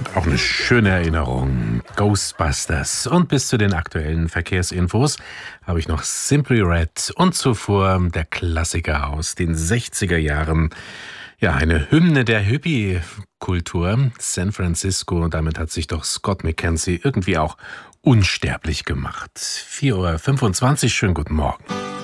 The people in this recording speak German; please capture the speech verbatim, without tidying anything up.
Auch eine schöne Erinnerung. Ghostbusters. Und bis zu den aktuellen Verkehrsinfos habe ich noch Simply Red und zuvor der Klassiker aus den sechziger Jahren. Ja, eine Hymne der Hippie-Kultur, San Francisco. Und damit hat sich doch Scott McKenzie irgendwie auch unsterblich gemacht. vier Uhr fünfundzwanzig, schönen guten Morgen.